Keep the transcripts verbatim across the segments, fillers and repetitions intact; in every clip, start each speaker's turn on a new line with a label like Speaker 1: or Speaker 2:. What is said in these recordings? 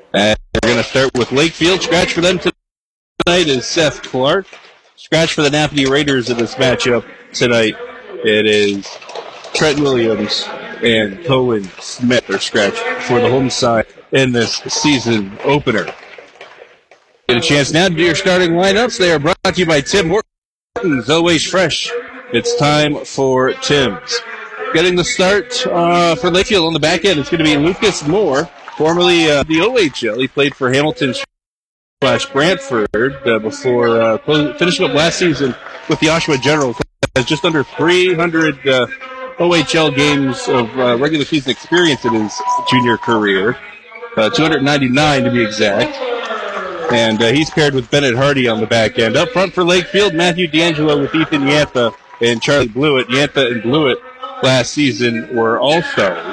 Speaker 1: And we're going to start with Lakefield. Scratch for them tonight is Seth Clark. Scratch for the Napanee Raiders in this matchup tonight. It is Trent Williams and Cohen Smith are scratched for the home side in this season opener. Get a chance now to do your starting lineups. They are brought to you by Tim Hortons, always fresh. It's time for Tim's. Getting the start uh, for Lakefield on the back end, it's going to be Lucas Moore, formerly uh, the O H L. He played for Hamilton slash Brantford uh, before uh, finishing up last season with the Oshawa Generals. Has just under three hundred uh, O H L games of uh, regular season experience in his junior career, uh, two hundred ninety-nine to be exact. And uh, he's paired with Bennett Hardy on the back end. Up front for Lakefield, Matthew D'Angelo with Ethan Yantha and Charlie Blewett. Yantha and Blewett last season were all-stars.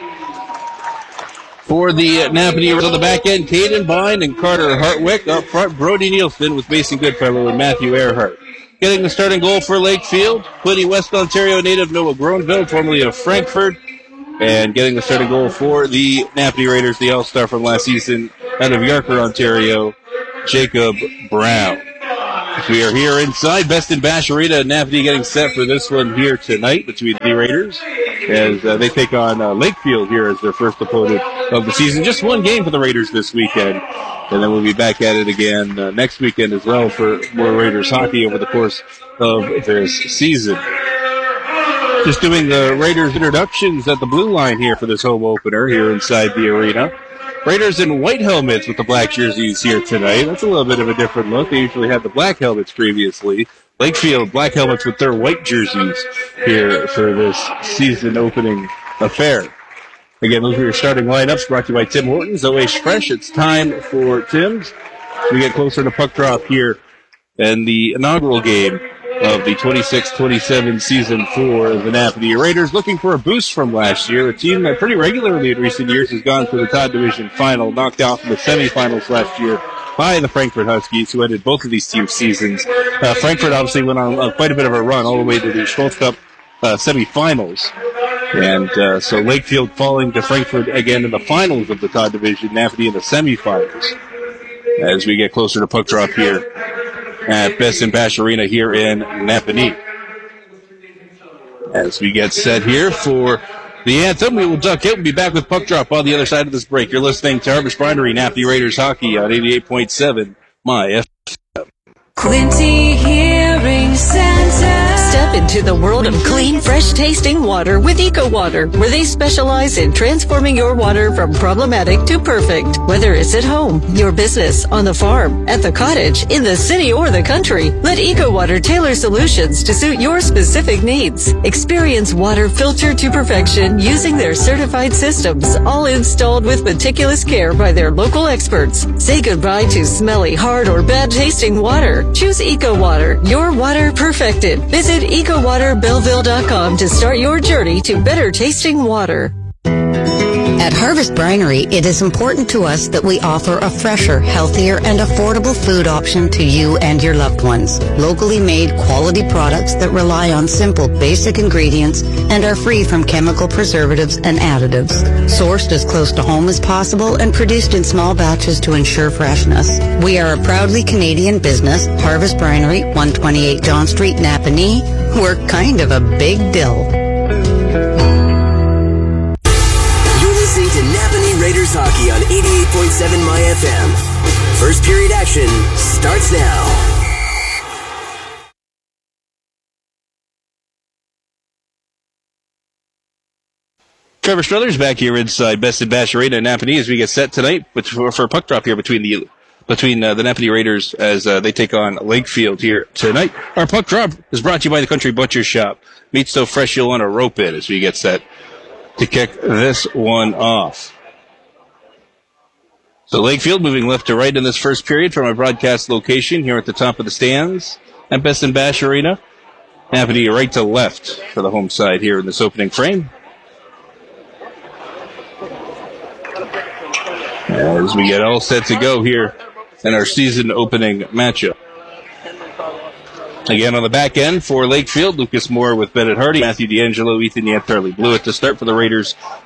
Speaker 1: For the uh, Napanee on the back end, Caden Bine and Carter Hartwick. Up front, Brody Nielsen with Mason Goodfellow and Matthew Earhart. Getting the starting goal for Lakefield, Quinny, West Ontario native Noah Gronville, formerly of Frankfurt. And getting the starting goal for the Napanee Raiders, the all-star from last season out of Yarker, Ontario, Jacob Brown. We are here inside Best in Bash Arena. Napanee getting set for this one here tonight between the Raiders as uh, they take on uh, Lakefield here as their first opponent of the season. Just one game for the Raiders this weekend, and then we'll be back at it again uh, next weekend as well for more Raiders hockey over the course of this season. Just doing the Raiders introductions at the blue line here for this home opener here inside the arena. Raiders in white helmets with the black jerseys here tonight. That's a little bit of a different look. They usually had the black helmets previously. Lakefield, black helmets with their white jerseys here for this season opening affair. Again, those are your starting lineups brought to you by Tim Hortons, always fresh. It's time for Tim's. We get closer to puck drop here in the inaugural game of the twenty-six twenty-seven season for the Napanee Raiders, looking for a boost from last year. A team that pretty regularly in recent years has gone to the Todd Division final, knocked out in the semifinals last year by the Frankfurt Huskies, who ended both of these teams' seasons. Uh, Frankfurt obviously went on uh, quite a bit of a run all the way to the Schultz Cup uh, semifinals. And uh, so Lakefield falling to Frankfurt again in the finals of the Todd Division, Napanee in the semifinals. As we get closer to puck drop here at Best in Bash Arena here in Napanee. As we get set here for the anthem, we will duck it and be back with puck drop on the other side of this break. You're listening to Harvest Brinery, Napanee Raiders hockey on eighty-eight point seven My F M.
Speaker 2: Quincy Hearing Center. Step into the world of clean, fresh-tasting water with Eco Water, where they specialize in transforming your water from problematic to perfect. Whether it's at home, your business, on the farm, at the cottage, in the city, or the country, let Eco Water tailor solutions to suit your specific needs. Experience water filtered to perfection using their certified systems, all installed with meticulous care by their local experts. Say goodbye to smelly, hard, or bad-tasting water. Choose Eco Water, your water perfected. Visit eco water belleville dot com to start your journey to better tasting water.
Speaker 3: At Harvest Brinery, it is important to us that we offer a fresher, healthier, and affordable food option to you and your loved ones. Locally made quality products that rely on simple, basic ingredients and are free from chemical preservatives and additives. Sourced as close to home as possible and produced in small batches to ensure freshness. We are a proudly Canadian business, Harvest Brinery, one twenty-eight John Street, Napanee. We're kind of a big deal.
Speaker 4: Raiders hockey on eighty-eight point seven My F M. First period action starts now.
Speaker 1: Trevor Struthers back here inside Best in Bash Arena in Napanee as we get set tonight for, for a puck drop here between the between uh, the Napanee Raiders as uh, they take on Lakefield here tonight. Our puck drop is brought to you by the Country Butcher Shop. Meat so fresh you'll want to rope it as we get set to kick this one off. So Lakefield moving left to right in this first period from our broadcast location here at the top of the stands at Best in Bash Arena. Napanee right to left for the home side here in this opening frame. As we get all set to go here in our season opening matchup. Again on the back end for Lakefield, Lucas Moore with Bennett Hardy, Matthew D'Angelo, Ethan Yant, Charlie Blewett to start for the Raiders.